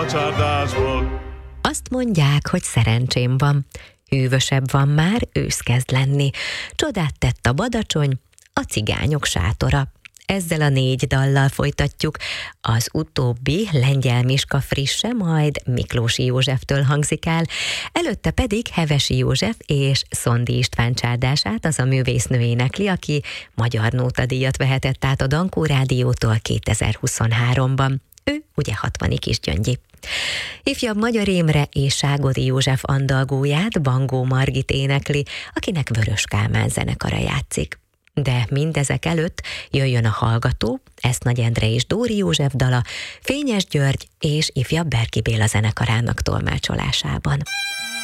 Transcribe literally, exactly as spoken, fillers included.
csárdásból. Azt mondják, hogy szerencsém van. Hűvösebb van már, ősz kezd lenni. Csodát tett a badacsony, a cigányok sátora. Ezzel a négy dallal folytatjuk. Az utóbbi Lengyel Miska frisse, majd Miklósi Józseftől hangzik el, előtte pedig Hevesi József és Szondi István csárdását az a művésznő énekli, aki Magyar Nótadíjat vehetett át a Dankó Rádiótól kétezer-huszonháromban. Ő ugye hatvani Kisgyöngyi. Ifjabb Magyar Émre és Ságodi József andalgóját Bangó Margit énekli, akinek Vörös Kálmán zenekara játszik. De mindezek előtt jöjjön a Hallgató, Esznagy Endre és Dóri József dala, Fényes György és ifjabb Berki Béla zenekarának tolmácsolásában.